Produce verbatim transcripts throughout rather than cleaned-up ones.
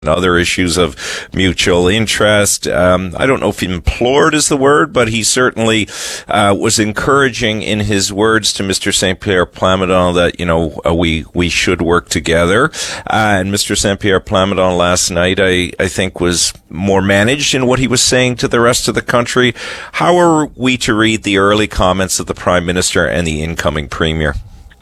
and other issues of mutual interest. Um, I don't know if implored is the word, but he certainly uh, was encouraging in his words to Mister Saint Pierre Plamondon that, you know, uh, we we should work together. Uh, and Mister Saint Pierre Plamondon last night, I, I think, was more managed in what he was saying to the rest of the country. How are we to read the early comments of the Prime Minister and the incoming Premier?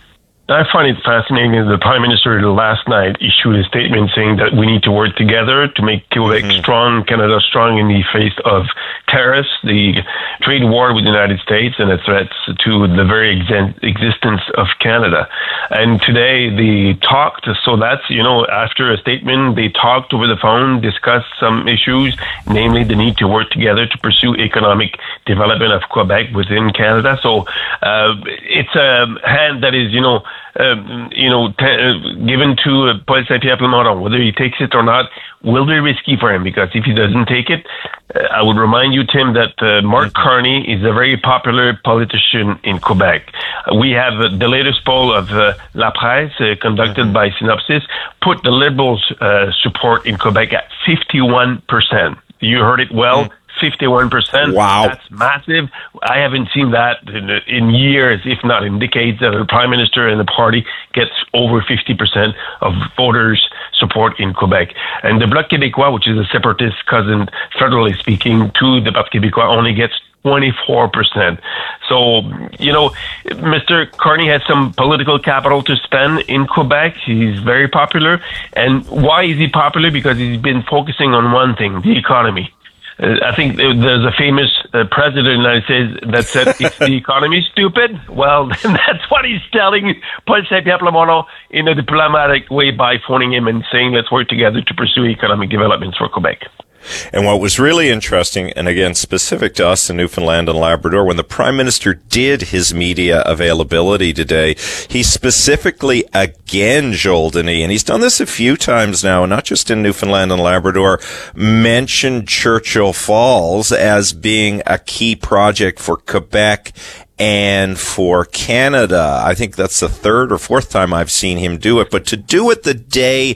I find it fascinating that the Prime Minister last night issued a statement saying that we need to work together to make Quebec mm-hmm. strong, Canada strong in the face of tariffs, the trade war with the United States, and the threats to the very ex- existence of Canada. And today they talked, so that's, you know, after a statement, they talked over the phone, discussed some issues, namely the need to work together to pursue economic development of Quebec within Canada. So uh, it's a hand that is, you know, Uh, you know, t- uh, given to uh, Paul Saint-Pierre Plamondon. Whether he takes it or not will be risky for him, because if he doesn't take it, uh, I would remind you, Tim, that uh, Mark Carney is a very popular politician in Quebec. Uh, we have uh, the latest poll of uh, La Presse, uh, conducted by Synopsis, put the Liberals' uh, support in Quebec at fifty-one percent. You heard it well. Mm. fifty-one percent. Wow. That's massive. I haven't seen that in, in years, if not in decades, that a Prime Minister and the party gets over fifty percent of voters' support in Quebec. And the Bloc Québécois, which is a separatist cousin, federally speaking, to the Parti Québécois, only gets twenty-four percent. So, you know, Mister Carney has some political capital to spend in Quebec. He's very popular. And why is he popular? Because he's been focusing on one thing, the economy. Uh, I think there's a famous uh, president in the United States that said, "Is the economy stupid?" Well, that's what he's telling Paul Saint-Pierre Plamondon in a diplomatic way by phoning him and saying, let's work together to pursue economic developments for Quebec. And what was really interesting, and again, specific to us in Newfoundland and Labrador, when the Prime Minister did his media availability today, he specifically, again, Joel Denis, and he's done this a few times now, not just in Newfoundland and Labrador, mentioned Churchill Falls as being a key project for Quebec and for Canada. I think that's the third or fourth time I've seen him do it, but to do it the day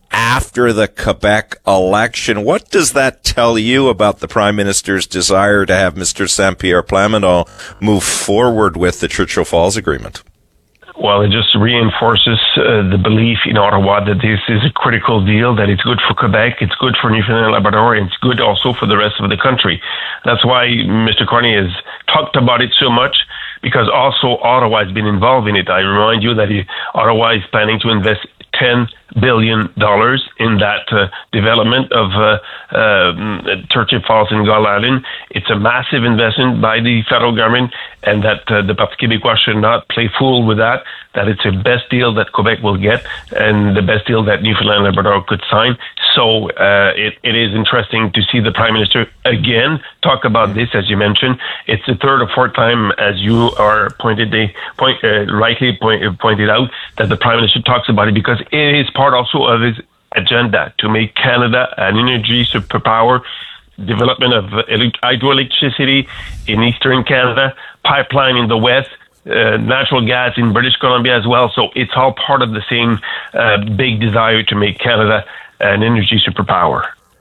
after the Quebec election, what does that tell you about the Prime Minister's desire to have Mister Saint Pierre Plamondon move forward with the Churchill Falls Agreement? Well, it just reinforces uh, the belief in Ottawa that this is a critical deal, that it's good for Quebec, it's good for Newfoundland and Labrador, and it's good also for the rest of the country. That's why Mister Carney has talked about it so much, because also Ottawa has been involved in it. I remind you that he, Ottawa is planning to invest ten billion dollars in that uh, development of uh, uh, Churchill Falls in Gull Island. It's a massive investment by the federal government, and that uh, the Parti Québécois should not play fool with that, that it's the best deal that Quebec will get and the best deal that Newfoundland and Labrador could sign. So uh, it, it is interesting to see the Prime Minister again talk about this, as you mentioned. It's the third or fourth time, as you are pointed, they point, uh, rightly point, pointed out, that the Prime Minister talks about it, because it is part also of his agenda to make Canada an energy superpower, development of hydroelectricity in eastern Canada, pipeline in the west, uh, natural gas in British Columbia as well. So it's all part of the same uh, big desire to make Canada an energy superpower.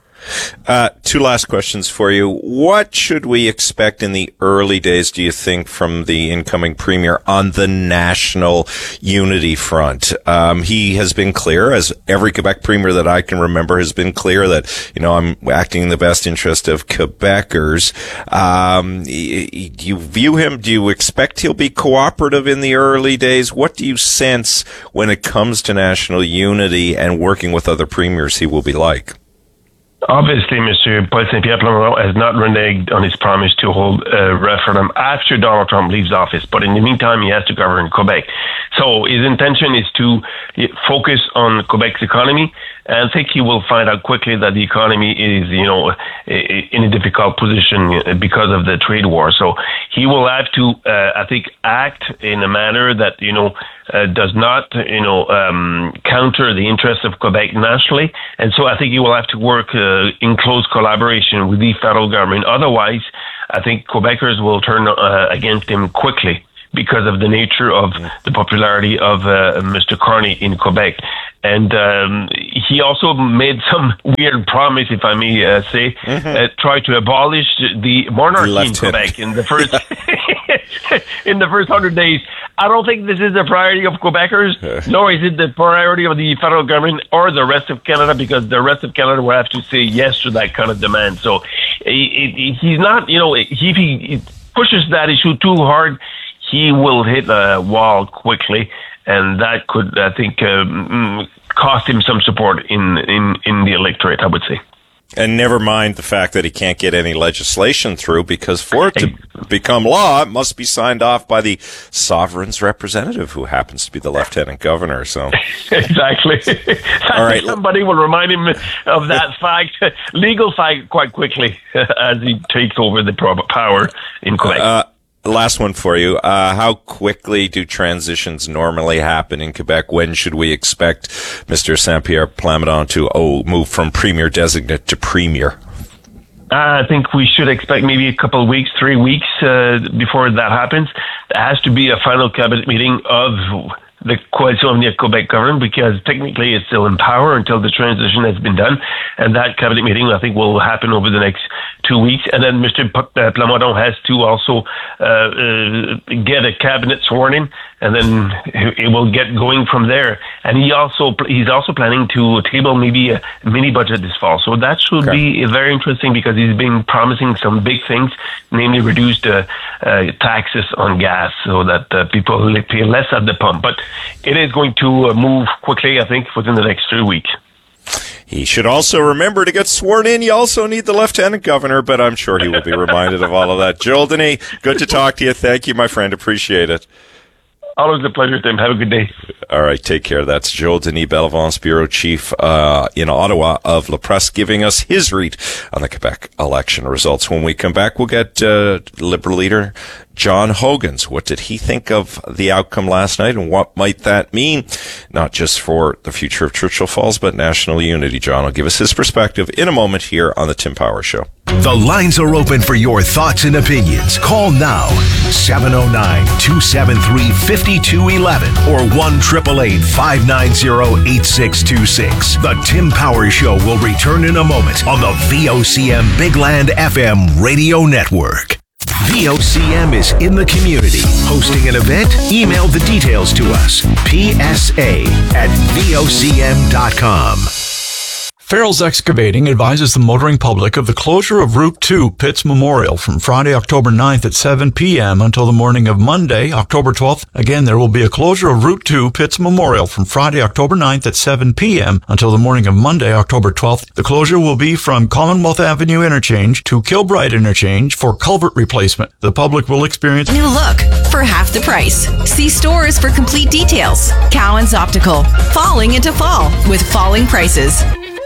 Uh, two last questions for you. What should we expect in the early days, do you think, from the incoming Premier on the national unity front? Um, he has been clear, as every Quebec Premier that I can remember has been clear, that, you know, I'm acting in the best interest of Quebecers. Um, do you view him, do you expect he'll be cooperative in the early days? What do you sense when it comes to national unity and working with other premiers he will be like? Obviously, Mister Paul Saint-Pierre Plamondon has not reneged on his promise to hold a referendum after Donald Trump leaves office, but in the meantime, he has to govern Quebec. So his intention is to focus on Quebec's economy, and I think he will find out quickly that the economy is, you know, in a difficult position because of the trade war. So he will have to, uh, I think, act in a manner that, you know, uh, does not, you know, um, counter the interests of Quebec nationally. And so I think he will have to work uh, in close collaboration with the federal government. Otherwise, I think Quebecers will turn uh, against him quickly, because of the nature of the popularity of uh, Mister Carney in Quebec. And um, he also made some weird promise, if I may uh, say, mm-hmm. uh, try to abolish the monarchy the in Quebec in the first in the first hundred days. I don't think this is the priority of Quebecers, nor is it the priority of the federal government or the rest of Canada, because the rest of Canada will have to say yes to that kind of demand. So he, he, he's not, you know, if he pushes that issue too hard, he will hit a wall quickly, and that could, I think, um, cost him some support in, in, in the electorate, I would say. And never mind the fact that he can't get any legislation through, because for it to become law, it must be signed off by the sovereign's representative, who happens to be the lieutenant governor. So exactly. All right. Somebody will remind him of that fact, legal fact, quite quickly as he takes over the power in Quebec. Uh, Last one for you. Uh, how quickly do transitions normally happen in Quebec? When should we expect Mister Saint-Pierre Plamondon to oh, move from premier designate to premier? Uh, I think we should expect maybe a couple of weeks, three weeks uh, before that happens. There has to be a final cabinet meeting of the Coalition Avenir Quebec government, because technically it's still in power until the transition has been done. And that cabinet meeting, I think, will happen over the next two weeks. And then Mister Plamondon has to also uh, uh, get a cabinet sworn in, and then it will get going from there. And he also he's also planning to table maybe a mini budget this fall. So that should okay. be very interesting, because he's been promising some big things, namely reduced uh, uh, taxes on gas, so that uh, people pay less at the pump. But it is going to uh, move quickly, I think, within the next three weeks. He should also remember to get sworn in. You also need the lieutenant governor, but I'm sure he will be reminded of all of that. Joel Denis, good to talk to you. Thank you, my friend. Appreciate it. Always a pleasure, Tim. Have a good day. All right, take care. That's Joel Denis, Bellavance bureau chief uh, in Ottawa of La Presse, giving us his read on the Quebec election results. When we come back, we'll get uh, Liberal leader John Hogan's. What did he think of the outcome last night, and what might that mean, not just for the future of Churchill Falls, but national unity? John will give us his perspective in a moment here on the Tim Power Show. The lines are open for your thoughts and opinions. Call now, seven oh nine, two seven three, five two one one or one eight eight eight, five nine zero, eight six two six. The Tim Power Show will return in a moment on the V O C M Big Land F M radio network. V O C M is in the community. Hosting an event? Email the details to us. P S A at V O C M dot com. Farrell's Excavating advises the motoring public of the closure of Route two Pitts Memorial from Friday, October ninth at seven p.m. until the morning of Monday, October twelfth. Again, there will be a closure of Route two Pitts Memorial from Friday, October ninth at seven p.m. until the morning of Monday, October twelfth. The closure will be from Commonwealth Avenue Interchange to Kilbride Interchange for culvert replacement. The public will experience new look for half the price. See stores for complete details. Cowan's Optical. Falling into fall with falling prices.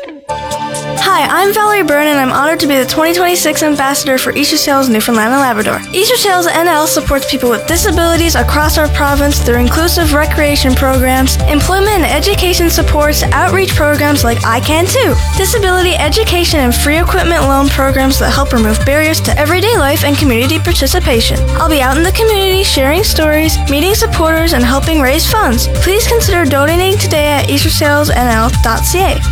Hi, I'm Valerie Byrne, and I'm honored to be the twenty twenty-six Ambassador for Easter Sales Newfoundland and Labrador. Easter Sales N L supports people with disabilities across our province through inclusive recreation programs, employment and education supports, outreach programs like I Can Too, disability education and free equipment loan programs that help remove barriers to everyday life and community participation. I'll be out in the community sharing stories, meeting supporters, and helping raise funds. Please consider donating today at easter sales n l dot c a.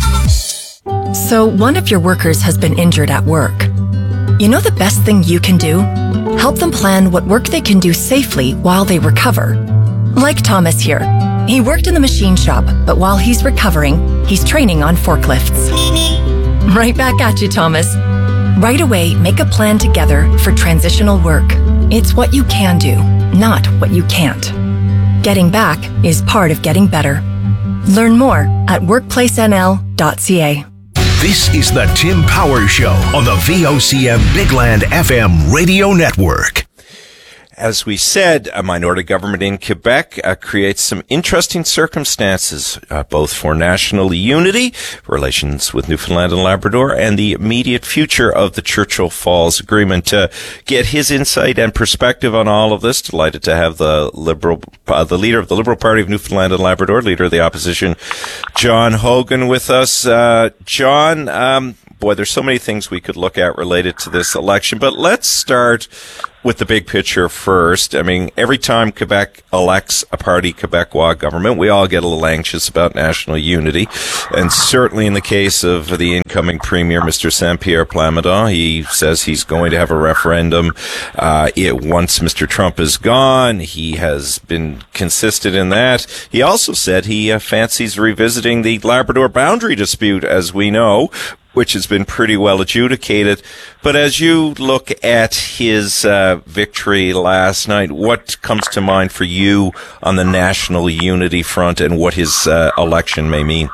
So one of your workers has been injured at work. You know the best thing you can do? Help them plan what work they can do safely while they recover. Like Thomas here. He worked in the machine shop, but while he's recovering, he's training on forklifts. Right back at you, Thomas. Right away, make a plan together for transitional work. It's what you can do, not what you can't. Getting back is part of getting better. Learn more at workplace n l dot c a. This is the Tim Power Show on the V O C M Big Land F M radio network. As we said, a minority government in Quebec uh, creates some interesting circumstances, uh, both for national unity, relations with Newfoundland and Labrador, and the immediate future of the Churchill Falls Agreement. To get his insight and perspective on all of this, delighted to have the Liberal, uh, the leader of the Liberal Party of Newfoundland and Labrador, leader of the opposition, John Hogan, with us. Uh, John, um, boy, there's so many things we could look at related to this election, but let's start with the big picture first. I mean, every time Quebec elects a party Quebecois government, we all get a little anxious about national unity. And certainly in the case of the incoming premier, Mister Saint-Pierre Plamondon, he says he's going to have a referendum. Uh, it, once Mister Trump is gone, he has been consistent in that. He also said he uh, fancies revisiting the Labrador boundary dispute, as we know, which has been pretty well adjudicated. But as you look at his uh, victory last night, what comes to mind for you on the national unity front and what his uh, election may mean?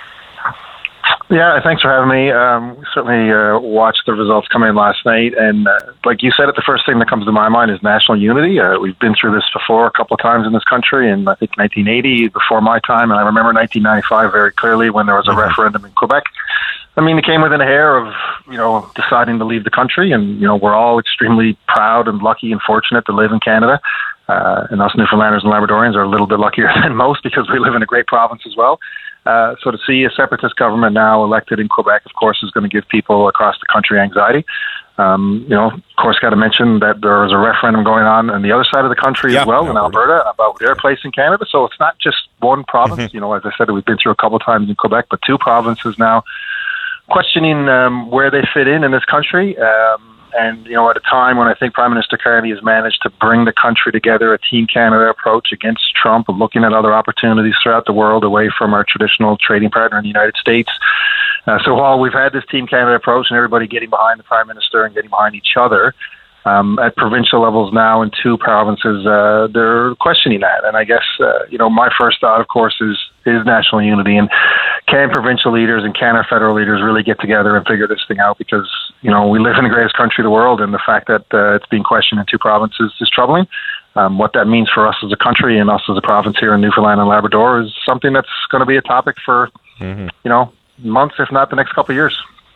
Yeah, thanks for having me. Um, we certainly uh, watched the results come in last night, and uh, like you said, it, the first thing that comes to my mind is national unity. Uh, we've been through this before a couple of times in this country, in I think nineteen eighty, before my time, and I remember nineteen ninety-five very clearly when there was a mm-hmm. referendum in Quebec. I mean, it came within a hair of, you know, deciding to leave the country, and, you know, we're all extremely proud and lucky and fortunate to live in Canada. Uh, and us Newfoundlanders and Labradorians are a little bit luckier than most because we live in a great province as well. Uh, so to see a separatist government now elected in Quebec, of course, is going to give people across the country anxiety. Um, you know, of course, got to mention that there is a referendum going on on the other side of the country yeah, as well, yeah, in Alberta, about their place in Canada. So it's not just one province. Mm-hmm. You know, as I said, we've been through a couple of times in Quebec, but two provinces now questioning um, where they fit in in this country. Um, and, you know, at a time when I think Prime Minister Carney has managed to bring the country together, a Team Canada approach against Trump, looking at other opportunities throughout the world away from our traditional trading partner in the United States. Uh, so while we've had this Team Canada approach and everybody getting behind the Prime Minister and getting behind each other, Um, at provincial levels now in two provinces, uh, they're questioning that. And I guess, uh, you know, my first thought, of course, is is national unity. And can provincial leaders and can our federal leaders really get together and figure this thing out? Because, you know, we live in the greatest country in the world, and the fact that uh, it's being questioned in two provinces is troubling. Um, what that means for us as a country and us as a province here in Newfoundland and Labrador is something that's going to be a topic for, mm-hmm. you know, months, if not the next couple of years.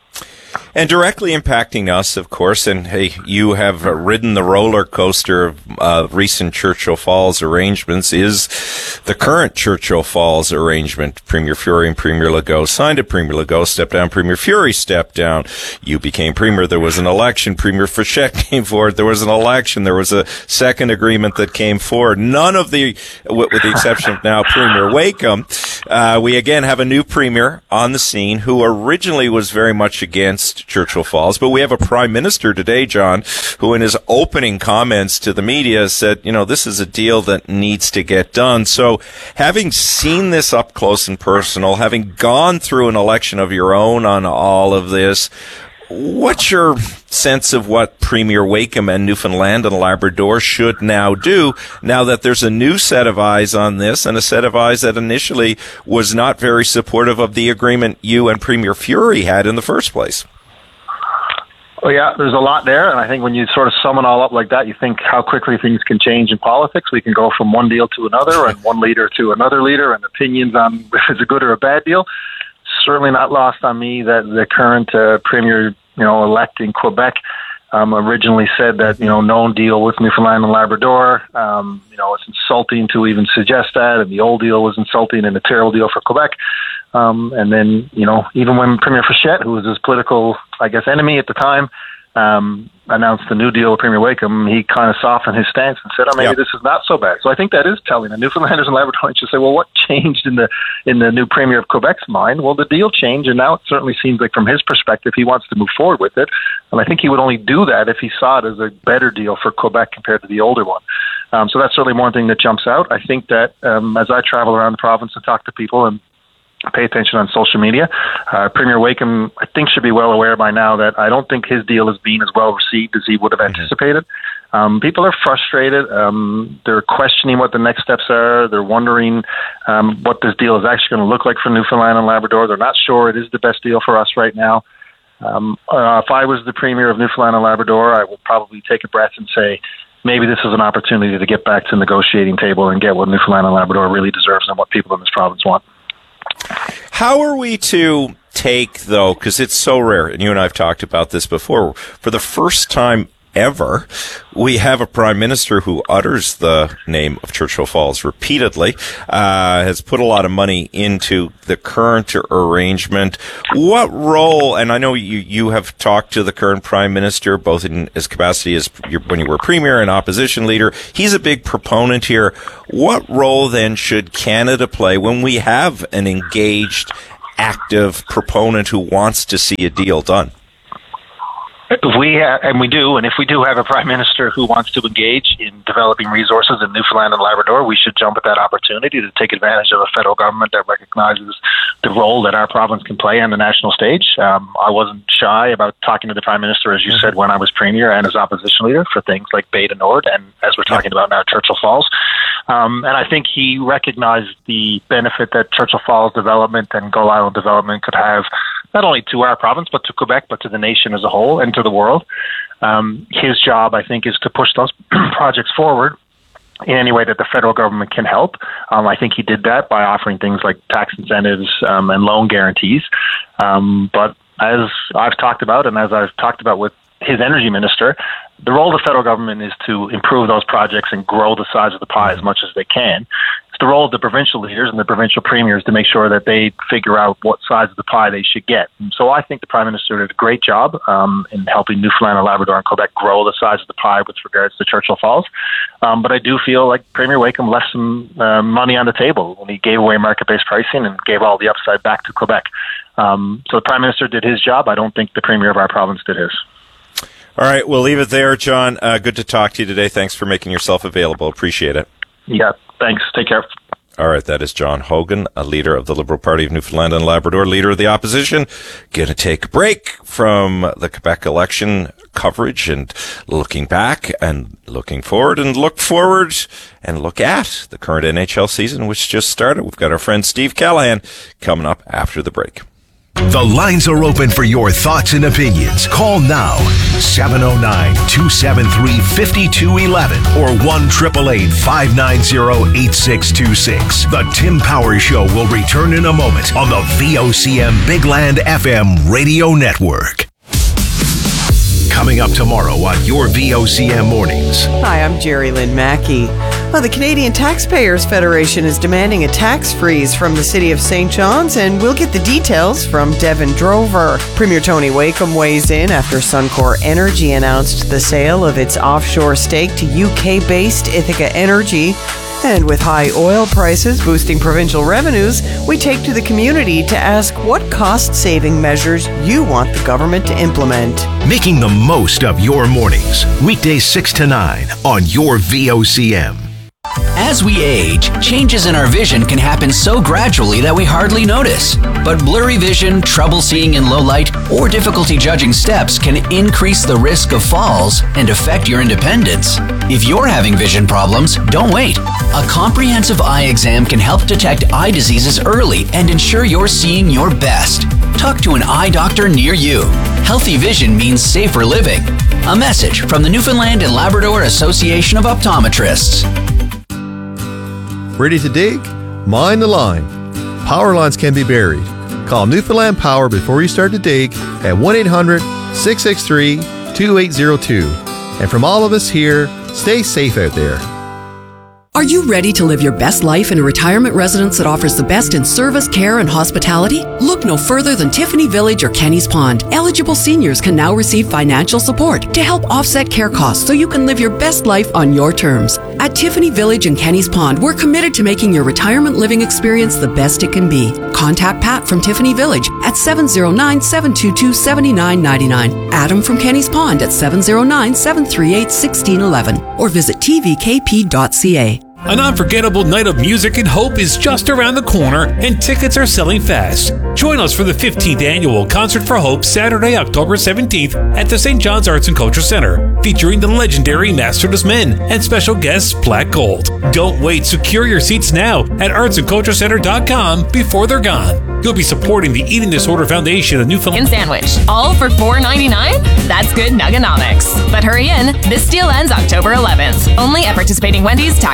And directly impacting us, of course, and hey, you have ridden the roller coaster of uh, recent Churchill Falls arrangements, is the current Churchill Falls arrangement. Premier Furey and Premier Legault signed it. Premier Legault stepped down. Premier Furey stepped down. You became Premier. There was an election. Premier Fichette came forward. There was an election. There was a second agreement that came forward. None of the, with the exception of now Premier Wakeham, uh, we again have a new Premier on the scene who originally was very much against Churchill Falls, but we have a Prime Minister today, John, who in his opening comments to the media said, you know, this is a deal that needs to get done. So having seen this up close and personal, having gone through an election of your own on all of this, what's your sense of what Premier Wakeham and Newfoundland and Labrador should now do now that there's a new set of eyes on this and a set of eyes that initially was not very supportive of the agreement you and Premier Furey had in the first place? Well, yeah, there's a lot there, and I think when you sort of sum it all up like that, you think how quickly things can change in politics. We can go from one deal to another and one leader to another leader and opinions on if it's a good or a bad deal. Certainly not lost on me that the current uh, Premier, you know, elect in Quebec um, originally said that, you know, no deal with Newfoundland and Labrador. Um, you know, it's insulting to even suggest that, and the old deal was insulting and a terrible deal for Quebec. Um, and then, you know, even when Premier Fichette, who was his political, I guess, enemy at the time, um, announced the new deal with Premier Wakeham, he kind of softened his stance and said, oh, maybe yep. this is not so bad. So I think that is telling. And Newfoundlanders and Labradorians should say, well, what changed in the in the new Premier of Quebec's mind? Well, the deal changed, and now it certainly seems like from his perspective, he wants to move forward with it. And I think he would only do that if he saw it as a better deal for Quebec compared to the older one. Um, so that's certainly one thing that jumps out. I think that um, as I travel around the province and talk to people and pay attention on social media, Uh, Premier Wakeham, I think, should be well aware by now that I don't think his deal is being as well received as he would have anticipated. Mm-hmm. Um, people are frustrated. Um, they're questioning what the next steps are. They're wondering um, what this deal is actually going to look like for Newfoundland and Labrador. They're not sure it is the best deal for us right now. Um, uh, if I was the Premier of Newfoundland and Labrador, I would probably take a breath and say, maybe this is an opportunity to get back to the negotiating table and get what Newfoundland and Labrador really deserves and what people in this province want. How are we to take, though, because it's so rare, and you and I have talked about this before, for the first time ever. We have a prime minister who utters the name of Churchill Falls repeatedly, uh, has put a lot of money into the current arrangement. What role, and I know you, you have talked to the current prime minister, both in his capacity as your, when you were premier and opposition leader. He's a big proponent here. What role then should Canada play when we have an engaged, active proponent who wants to see a deal done? If we ha- and we do, and if we do have a prime minister who wants to engage in developing resources in Newfoundland and Labrador, we should jump at that opportunity to take advantage of a federal government that recognizes the role that our province can play on the national stage. Um, I wasn't shy about talking to the prime minister, as you mm-hmm. said, when I was premier and as opposition leader for things like Bay du Nord, and as we're talking about now, Churchill Falls. Um, and I think he recognized the benefit that Churchill Falls development and Gull Island development could have, not only to our province, but to Quebec, but to the nation as a whole and to the world. Um, his job, I think, is to push those projects forward in any way that the federal government can help. Um, I think he did that by offering things like tax incentives um, and loan guarantees. Um, but as I've talked about, and as I've talked about with his energy minister, the role of the federal government is to improve those projects and grow the size of the pie as much as they can. It's the role of the provincial leaders and the provincial premiers to make sure that they figure out what size of the pie they should get. And so I think the Prime Minister did a great job um, in helping Newfoundland and Labrador and Quebec grow the size of the pie with regards to Churchill Falls. Um, but I do feel like Premier Wakeham left some uh, money on the table when he gave away market-based pricing and gave all the upside back to Quebec. Um, so the Prime Minister did his job. I don't think the Premier of our province did his. All right, we'll leave it there, John. Uh, good to talk to you today. Thanks for making yourself available. Appreciate it. Yeah, thanks. Take care. All right, that is John Hogan, a leader of the Liberal Party of Newfoundland and Labrador, leader of the opposition. Going to take a break from the Quebec election coverage and looking back and looking forward and look forward and look at the current N H L season, which just started. We've got our friend Steve Callahan coming up after the break. The lines are open for your thoughts and opinions. Call now, seven oh nine, two seven three, five two one one or one eight eight eight, five nine zero, eight six two six. The Tim Powers Show will return in a moment on the V O C M Big Land F M radio network. Coming up tomorrow on your V O C M Mornings. Hi, I'm Jerry Lynn Mackey. Well, the Canadian Taxpayers Federation is demanding a tax freeze from the City of Saint John's, and we'll get the details from Devin Drover. Premier Tony Wakeham weighs in after Suncor Energy announced the sale of its offshore stake to U K-based Ithaca Energy. And with high oil prices boosting provincial revenues, we take to the community to ask what cost-saving measures you want the government to implement. Making the most of your mornings. Weekdays six to nine on your V O C M. As we age, changes in our vision can happen so gradually that we hardly notice. But blurry vision, trouble seeing in low light, or difficulty judging steps can increase the risk of falls and affect your independence. If you're having vision problems, don't wait. A comprehensive eye exam can help detect eye diseases early and ensure you're seeing your best. Talk to an eye doctor near you. Healthy vision means safer living. A message from the Newfoundland and Labrador Association of Optometrists. Ready to dig? Mind the line. Power lines can be buried. Call Newfoundland Power before you start to dig at one eight hundred, six six three, two eight zero two. And from all of us here, stay safe out there. Are you ready to live your best life in a retirement residence that offers the best in service, care, and hospitality? Look no further than Tiffany Village or Kenny's Pond. Eligible seniors can now receive financial support to help offset care costs so you can live your best life on your terms. At Tiffany Village and Kenny's Pond, we're committed to making your retirement living experience the best it can be. Contact Pat from Tiffany Village at seven oh nine, seven two two, seven nine nine nine, Adam from Kenny's Pond at seven oh nine, seven three eight, one six one one, or visit t v k p dot c a. An unforgettable night of music and hope is just around the corner, and tickets are selling fast. Join us for the fifteenth Annual Concert for Hope Saturday, October seventeenth at the Saint John's Arts and Culture Center, featuring the legendary Masterless Men and special guests Black Gold. Don't wait. Secure your seats now at arts and culture center dot com before they're gone. You'll be supporting the Eating Disorder Foundation of Newfoundland. Sandwich, all for four ninety-nine? That's good nuggonomics. But hurry in. This deal ends October eleventh. Only at participating Wendy's. Taxes extra.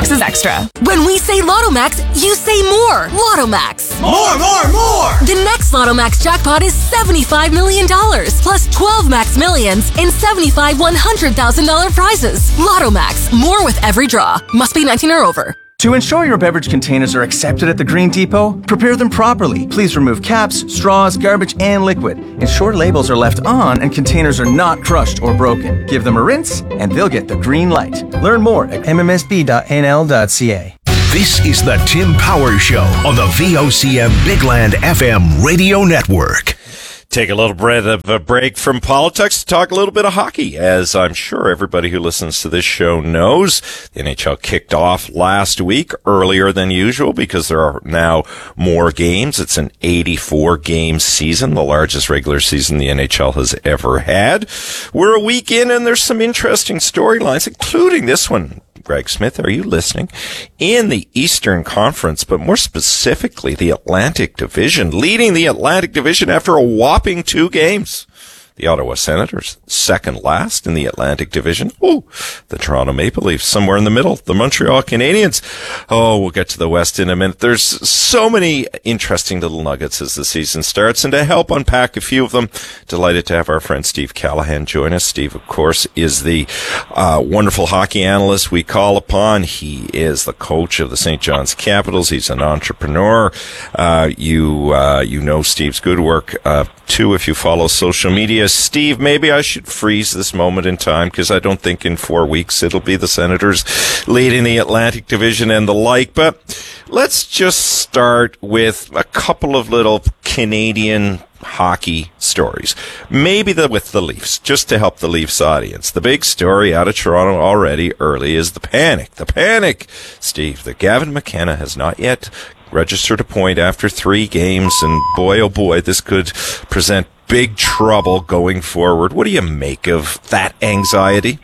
extra. When we say Lotto Max, you say more. Lotto Max. More, more, more. The next Lotto Max jackpot is seventy-five million dollars, plus twelve Max Millions and seventy-five one hundred thousand dollars prizes. Lotto Max. More with every draw. Must be nineteen or over. To ensure your beverage containers are accepted at the Green Depot, prepare them properly. Please remove caps, straws, garbage, and liquid. Ensure labels are left on and containers are not crushed or broken. Give them a rinse, and they'll get the green light. Learn more at m m s b dot n l dot c a. This is the Tim Powers Show on the V O C M Big Land F M radio network. Take a little bit of a break from politics to talk a little bit of hockey. As I'm sure everybody who listens to this show knows, the N H L kicked off last week earlier than usual because there are now more games. It's an eighty-four game season, the largest regular season the N H L has ever had. We're a week in and there's some interesting storylines, including this one. Greg Smith, are you listening? In the Eastern Conference, but more specifically the Atlantic Division, leading the Atlantic Division after a whopping two games. The Ottawa Senators, second last in the Atlantic Division. Ooh, the Toronto Maple Leafs, somewhere in the middle. The Montreal Canadiens. Oh, we'll get to the West in a minute. There's so many interesting little nuggets as the season starts. And to help unpack a few of them, delighted to have our friend Steve Callahan join us. Steve, of course, is the uh, wonderful hockey analyst we call upon. He is the coach of the Saint John's Capitals. He's an entrepreneur. Uh, you, uh, you know Steve's good work, uh, too, if you follow social media. Steve, maybe I should freeze this moment in time because I don't think in four weeks it'll be the Senators leading the Atlantic Division and the like. But let's just start with a couple of little Canadian hockey stories. Maybe the, with the Leafs, just to help the Leafs audience. The big story out of Toronto already early is the panic. The panic, Steve, that Gavin McKenna has not yet registered a point after three games, and boy, oh boy, this could present big trouble going forward. What do you make of that anxiety?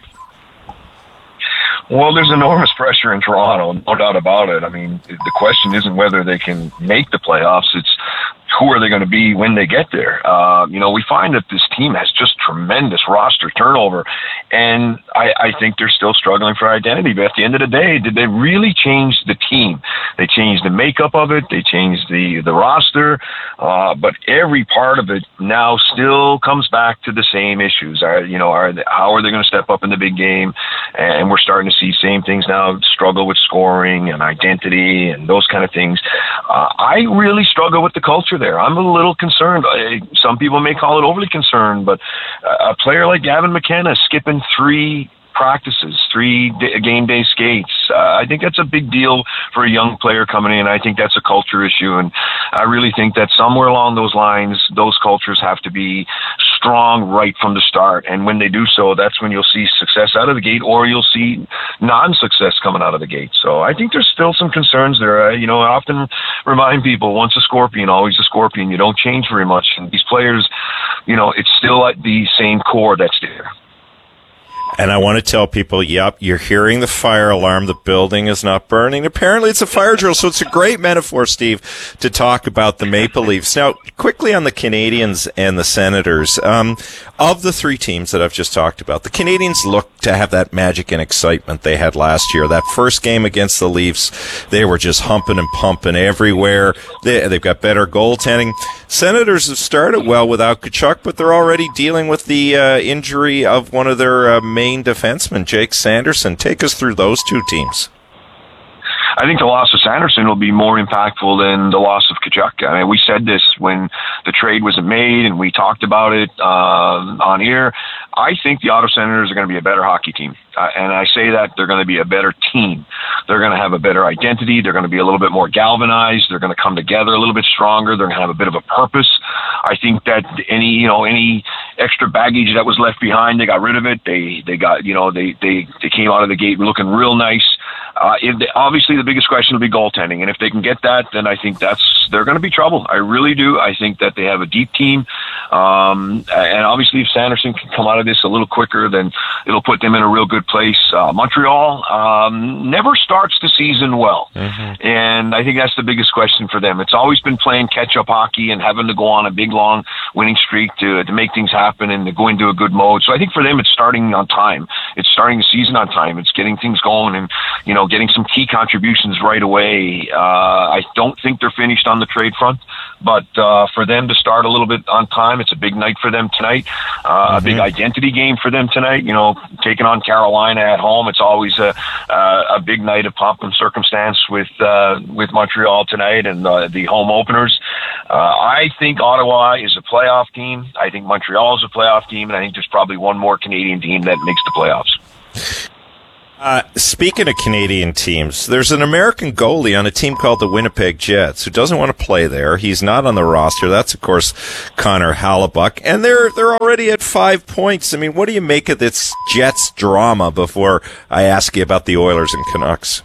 Well, there's enormous pressure in Toronto, no doubt about it. I mean, the question isn't whether they can make the playoffs. It's who are they going to be when they get there? Uh, you know, we find that this team has just tremendous roster turnover, and I, I think they're still struggling for identity. But at the end of the day, did they really change the team? They changed the makeup of it. They changed the, the roster. Uh, but every part of it now still comes back to the same issues. Are, you know, are they, how are they going to step up in the big game? And we're starting to see same things now, struggle with scoring and identity and those kind of things. Uh, I really struggle with the culture there. I'm a little concerned. I, some people may call it overly concerned, but a player like Gavin McKenna skipping three practices, three day, game day skates. Uh, I think that's a big deal for a young player coming in. I think that's a culture issue, and I really think that somewhere along those lines, those cultures have to be strong right from the start. And when they do so, that's when you'll see success out of the gate, or you'll see non-success coming out of the gate. So I think there's still some concerns there. I, you know, I often remind people, once a scorpion, always a scorpion. You don't change very much. And these players, you know, it's still at the same core that's there. And I want to tell people, yep, you're hearing the fire alarm. The building is not burning. Apparently, it's a fire drill. So it's a great metaphor, Steve, to talk about the Maple Leafs. Now, quickly on the Canadiens and the Senators. Um, of the three teams that I've just talked about, the Canadiens look to have that magic and excitement they had last year. That first game against the Leafs, they were just humping and pumping everywhere. They, they've got better goaltending. Senators have started well without Tkachuk, but they're already dealing with the uh, injury of one of their uh, main defensemen, Jake Sanderson. Take us through those two teams. I think the loss of Sanderson will be more impactful than the loss of Tkachuk. I mean, we said this when the trade was made, and we talked about it uh, on air. I think the Ottawa Senators are going to be a better hockey team. Uh, and I say that they're going to be a better team. They're going to have a better identity. They're going to be a little bit more galvanized. They're going to come together a little bit stronger. They're going to have a bit of a purpose. I think that any, you know, any extra baggage that was left behind, they got rid of it. They, they got, you know, they, they, they came out of the gate looking real nice. Uh, if they, obviously, the biggest question will be goaltending, and if they can get that, then I think that's they're going to be trouble. I really do. I think that they have a deep team, um, and obviously, if Sanderson can come out of this a little quicker, then it'll put them in a real good place. Uh, Montreal um, never starts the season well, mm-hmm. and I think that's the biggest question for them. It's always been playing catch-up hockey and having to go on a big, long winning streak to to make things happen and to go into a good mode. So I think for them, it's starting on time. It's starting the season on time. It's getting things going, and you know. getting some key contributions right away. Uh, I don't think they're finished on the trade front, but uh, for them to start a little bit on time, it's a big night for them tonight, uh, mm-hmm. a big identity game for them tonight. You know, taking on Carolina at home, it's always a uh, a big night of pomp and circumstance with uh, with Montreal tonight and uh, the home openers. Uh, I think Ottawa is a playoff team. I think Montreal is a playoff team, and I think there's probably one more Canadian team that makes the playoffs. Uh, speaking of Canadian teams, there's an American goalie on a team called the Winnipeg Jets who doesn't want to play there. He's not on the roster. That's, of course, Connor Hellebuyck. And they're they're already at five points. I mean, what do you make of this Jets drama before I ask you about the Oilers and Canucks?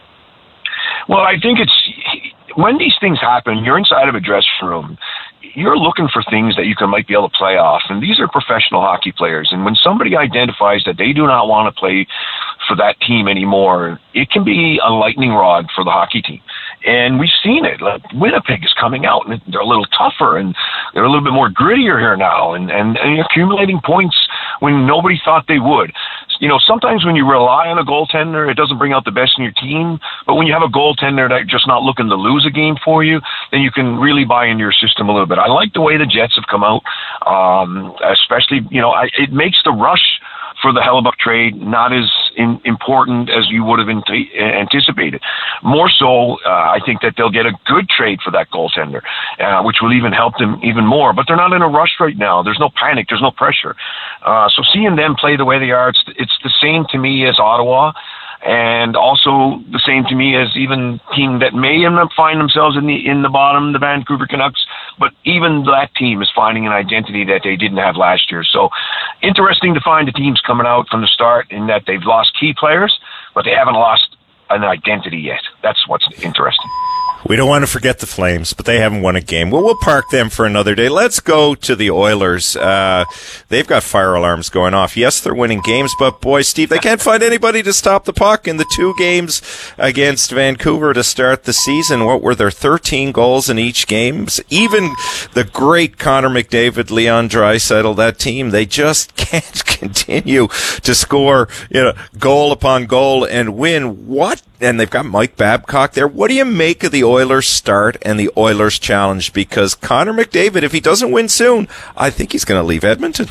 Well, I think it's when these things happen, you're inside of a dressing room. You're looking for things that you can might be able to play off. And these are professional hockey players. And when somebody identifies that they do not want to play for that team anymore, it can be a lightning rod for the hockey team. And we've seen it. Like Winnipeg is coming out and they're a little tougher and they're a little bit more grittier here now and, and, and accumulating points when nobody thought they would. You know, sometimes when you rely on a goaltender, it doesn't bring out the best in your team. But when you have a goaltender that's just not looking to lose a game for you, then you can really buy into your system a little bit. I like the way the Jets have come out, um, especially, you know, I, it makes the rush for the Hellebuyck trade not as in, important as you would have in, anticipated. More so, uh, I think that they'll get a good trade for that goaltender, uh, which will even help them even more. But they're not in a rush right now. There's no panic. There's no pressure. Uh, so seeing them play the way they are, it's, it's the same to me as Ottawa. And also the same to me as even team that may end up finding themselves in the in the bottom, the Vancouver Canucks. But even that team is finding an identity that they didn't have last year. So interesting to find the teams coming out from the start in that they've lost key players, but they haven't lost an identity yet. That's what's interesting. We don't want to forget the Flames, but they haven't won a game. Well, we'll park them for another day. Let's go to the Oilers. Uh, they've got fire alarms going off. Yes, they're winning games, but boy, Steve, they can't find anybody to stop the puck in the two games against Vancouver to start the season. What were there, thirteen goals in each game? Even the great Connor McDavid, Leon Draisaitl, that team, they just can't continue to score, you know, goal upon goal and win. What? And they've got Mike Babcock there. What do you make of the Oilers start and the Oilers challenge? Because Connor McDavid, if he doesn't win soon, I think he's going to leave Edmonton.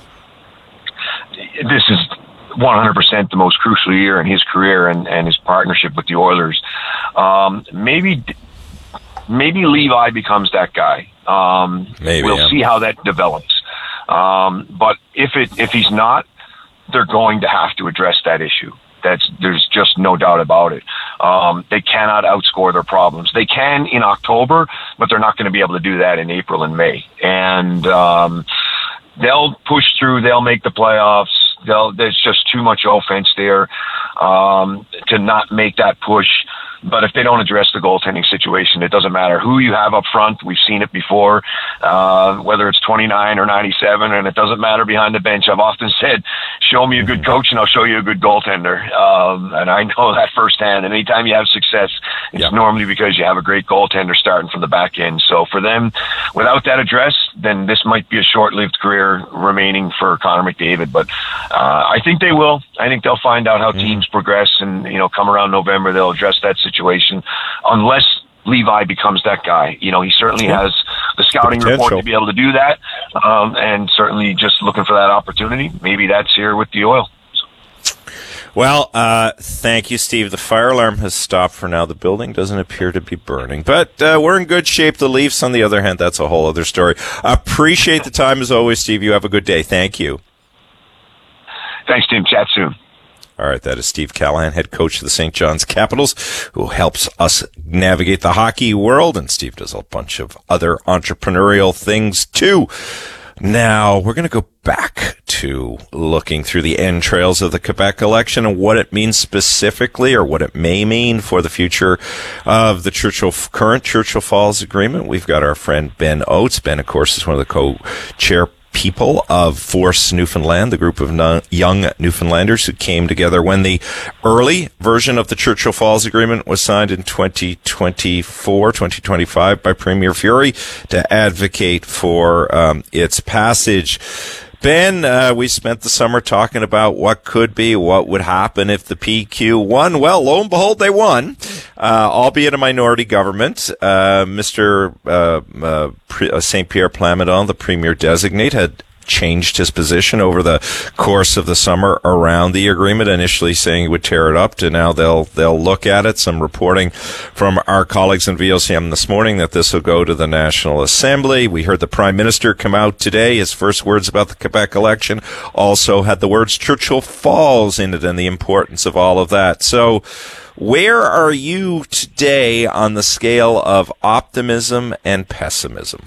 This is one hundred percent the most crucial year in his career and, and his partnership with the Oilers. Um, maybe maybe Levi becomes that guy. Um, maybe, we'll yeah. see how that develops. Um, but if it if he's not, they're going to have to address that issue. That's, there's just no doubt about it. Um, they cannot outscore their problems. They can in October, but they're not going to be able to do that in April and May. And um, they'll push through. They'll make the playoffs. They'll, there's just too much offense there um, to not make that push. But if they don't address the goaltending situation, it doesn't matter who you have up front. We've seen it before, uh, whether it's twenty-nine or ninety-seven, and it doesn't matter behind the bench. I've often said, show me a good coach and I'll show you a good goaltender. Um, and I know that firsthand. And anytime you have success, it's yeah. normally because you have a great goaltender starting from the back end. So for them, without that address, then this might be a short-lived career remaining for Connor McDavid. But uh, I think they will. I think they'll find out how mm-hmm. teams progress, and you know, come around November, they'll address that situation, unless Levi becomes that guy. You know, he certainly has the scouting the report to be able to do that, um, and certainly just looking for that opportunity. Maybe that's here with the Oil. Well, uh, thank you, Steve. The fire alarm has stopped for now. The building doesn't appear to be burning, but uh, we're in good shape. The Leafs, on the other hand, that's a whole other story. Appreciate the time as always, Steve. You have a good day. Thank you. Thanks, Tim. Chat soon. All right, that is Steve Callahan, head coach of the Saint John's Capitals, who helps us navigate the hockey world, and Steve does a bunch of other entrepreneurial things, too. Now, we're going to go back to looking through the entrails of the Quebec election and what it means specifically, or what it may mean for the future of the Churchill, current Churchill Falls Agreement. We've got our friend Ben Oates. Ben, of course, is one of the co-chair people of Force Newfoundland, the group of no- young Newfoundlanders who came together when the early version of the Churchill Falls Agreement was signed in twenty twenty-four, twenty twenty-five by Premier Furey to advocate for um, its passage. Ben, uh, we spent the summer talking about what could be, what would happen if the P Q won. Well, lo and behold, they won, uh, albeit a minority government. Uh, Mister Uh, uh, Saint Pierre Plamondon, the premier designate, had changed his position over the course of the summer around the agreement, initially saying he would tear it up, to now they'll they'll look at it. Some reporting from our colleagues in V O C M this morning that this will go to the National Assembly. We heard the Prime Minister come out today. His first words about the Quebec election also had the words Churchill Falls in it and the importance of all of that. So where are you today on the scale of optimism and pessimism?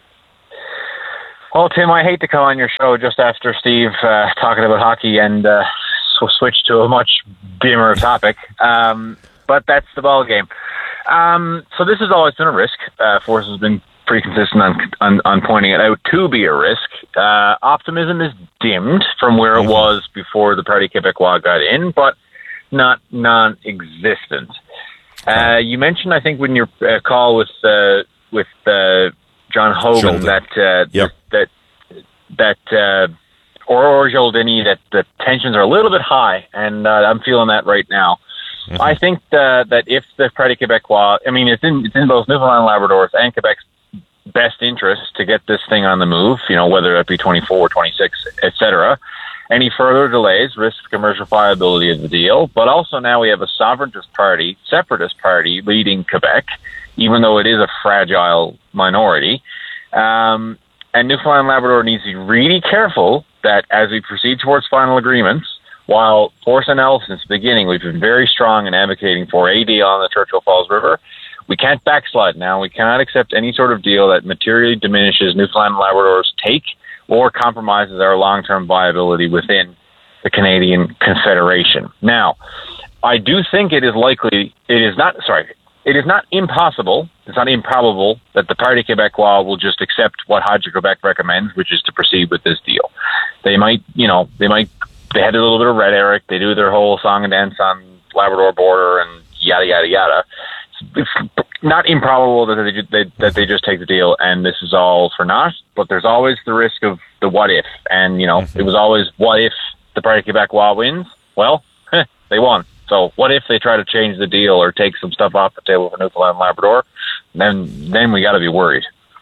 Well, Tim, I hate to come on your show just after Steve uh, talking about hockey and uh, so switch to a much dimmer topic, um, but that's the ball game. Um, so this has always been a risk. Uh, Force has been pretty consistent on, on, on pointing it out to be a risk. Uh, optimism is dimmed from where it was before the Parti Québécois got in, but not non-existent. Uh, you mentioned, I think, when your uh, call with uh, with uh, John Hogan, that uh, yep. that that uh, or, or Jolini, that the tensions are a little bit high, and uh, I'm feeling that right now. Mm-hmm. I think uh, that if the Parti Québécois, I mean, it's in it's in both Newfoundland and Labrador's and Quebec's best interest to get this thing on the move. You know, whether it be twenty-four, twenty-six, et cetera. Any further delays risk commercial viability of the deal, but also now we have a sovereigntist party, separatist party leading Quebec, even though it is a fragile minority. Um, and Newfoundland and Labrador needs to be really careful that as we proceed towards final agreements, while Force N L since the beginning, we've been very strong in advocating for a deal on the Churchill Falls River, we can't backslide now. We cannot accept any sort of deal that materially diminishes Newfoundland and Labrador's take or compromises our long-term viability within the Canadian Confederation. Now, I do think it is likely, it is not, sorry, it is not impossible, it's not improbable that the Parti Québécois will just accept what Hydro-Quebec recommends, which is to proceed with this deal. They might, you know, they might, they had a little bit of rhetoric, they do their whole song and dance on Labrador border and yada, yada, yada. It's not improbable that they, they that they just take the deal and this is all for naught, but there's always the risk of the what if. And, you know, mm-hmm. it was always what if the Parti Québécois wins? Well, heh, they won. So what if they try to change the deal or take some stuff off the table for Newfoundland and Labrador? Then, then we got to be worried.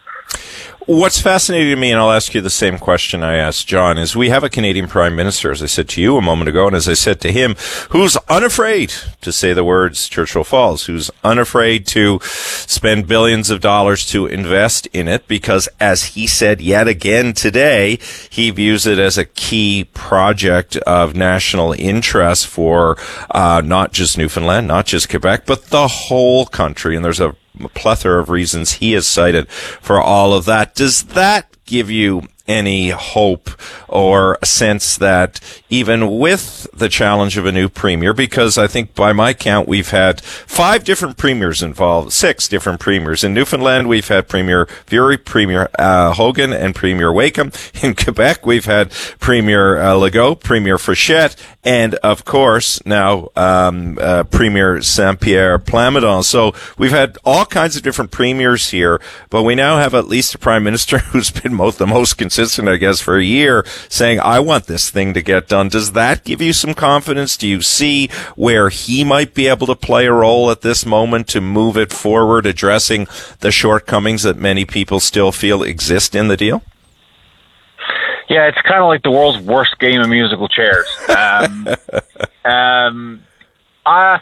What's fascinating to me, and I'll ask you the same question I asked John, is we have a Canadian Prime Minister, as I said to you a moment ago, and as I said to him, who's unafraid to say the words Churchill Falls, who's unafraid to spend billions of dollars to invest in it, because as he said yet again today, he views it as a key project of national interest for uh, not just Newfoundland, not just Quebec, but the whole country. And there's a a plethora of reasons he has cited for all of that. Does that give you any hope or a sense that even with the challenge of a new premier, because I think by my count we've had five different premiers involved, six different premiers. In Newfoundland we've had Premier Fury, Premier uh, Hogan, and Premier Wakeham. In Quebec we've had Premier uh, Legault, Premier Frechette, and of course now um, uh, Premier Saint Pierre Plamondon. So we've had all kinds of different premiers here, but we now have at least a prime minister who's been most, the most consistent Consistent, I guess, for a year, saying, I want this thing to get done. Does that give you some confidence? Do you see where he might be able to play a role at this moment to move it forward, addressing the shortcomings that many people still feel exist in the deal? Yeah, it's kind of like the world's worst game of musical chairs. Um, um, I...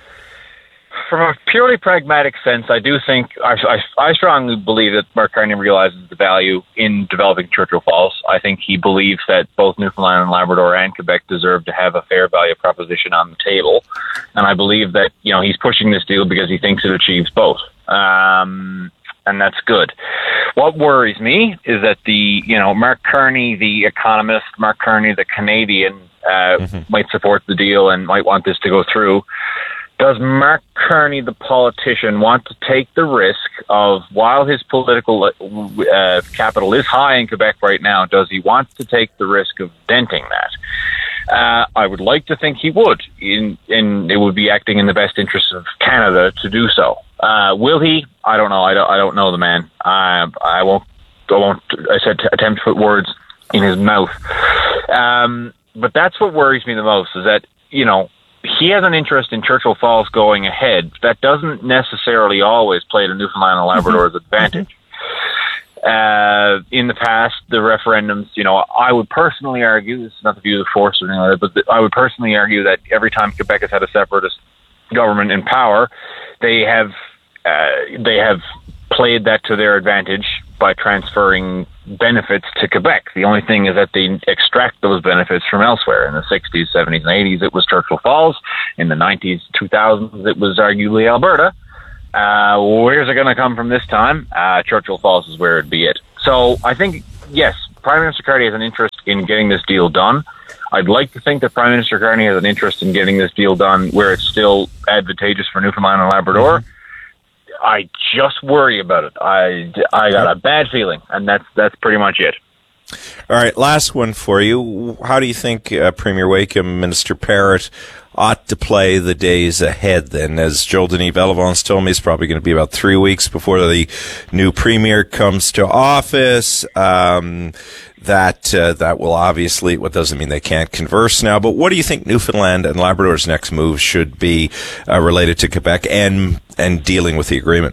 From a purely pragmatic sense, I do think, I, I, I strongly believe that Mark Carney realizes the value in developing Churchill Falls. I think he believes that both Newfoundland and Labrador and Quebec deserve to have a fair value proposition on the table. And I believe that, you know, he's pushing this deal because he thinks it achieves both. Um, and that's good. What worries me is that the, you know, Mark Carney, the economist, Mark Carney, the Canadian, uh, mm-hmm. might support the deal and might want this to go through. Does Mark Carney, the politician, want to take the risk of, while his political uh, capital is high in Quebec right now, does he want to take the risk of denting that? Uh, I would like to think he would, in, in, it would be acting in the best interest of Canada to do so. Uh, will he? I don't know. I don't, I don't know the man. I, I won't, I won't, I said to attempt to put words in his mouth. Um, but that's what worries me the most, is that, you know, he has an interest in Churchill Falls going ahead. That doesn't necessarily always play to Newfoundland and Labrador's advantage. Uh, in the past, the referendums, you know, I would personally argue, this is not the view of the force or anything like that, but the, I would personally argue that every time Quebec has had a separatist government in power, they have uh, they have played that to their advantage by transferring benefits to Quebec. The only thing is that they extract those benefits from elsewhere. In the sixties, seventies, and eighties, it was Churchill Falls. In the nineties, two thousands, it was arguably Alberta. Uh, where's it going to come from this time? Uh, Churchill Falls is where it'd be it. So I think, yes, Prime Minister Carney has an interest in getting this deal done. I'd like to think that Prime Minister Carney has an interest in getting this deal done where it's still advantageous for Newfoundland and Labrador. Mm-hmm. I just worry about it. I, I got a bad feeling, and that's that's pretty much it. All right, last one for you. How do you think uh, Premier Wakeham, Minister Parrott ought to play the days ahead then? As Joel Denis Bellevance told me, it's probably going to be about three weeks before the new Premier comes to office. Um, that uh, that will obviously, what doesn't mean they can't converse now, but what do you think Newfoundland and Labrador's next move should be uh, related to Quebec and and dealing with the agreement?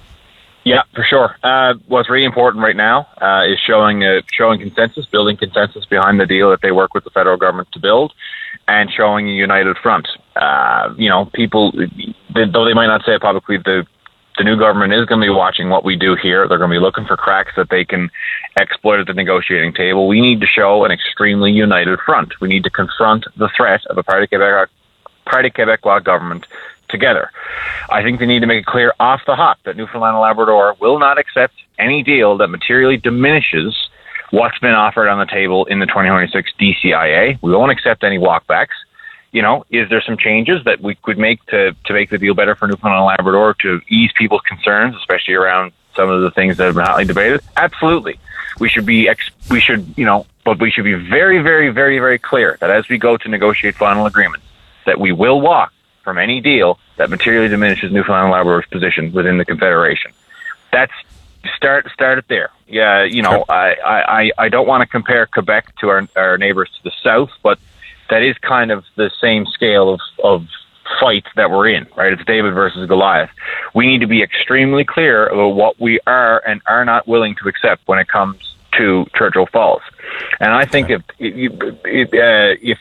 Yeah, for sure. Uh, what's really important right now uh, is showing uh, showing consensus, building consensus behind the deal that they work with the federal government to build, and showing a united front. Uh, you know, people, they, though they might not say it publicly, the the new government is going to be watching what we do here. They're going to be looking for cracks that they can exploit at the negotiating table. We need to show an extremely united front. We need to confront the threat of a Parti Québécois, Parti Québécois government together. I think they need to make it clear off the hop that Newfoundland and Labrador will not accept any deal that materially diminishes what's been offered on the table in the twenty twenty-six D C I A. We won't accept any walkbacks. You know, is there some changes that we could make to, to make the deal better for Newfoundland and Labrador to ease people's concerns, especially around some of the things that have been hotly debated? Absolutely. We should be, ex- we should, you know, but we should be very, very, very, very clear that as we go to negotiate final agreements, that we will walk from any deal that materially diminishes Newfoundland and Labrador's position within the Confederation. That's start start it there. Yeah, you know, I, I, I don't want to compare Quebec to our our neighbors to the south, but that is kind of the same scale of, of fight that we're in, right? It's David versus Goliath. We need to be extremely clear about what we are and are not willing to accept when it comes to Churchill Falls. And I think if if, uh, if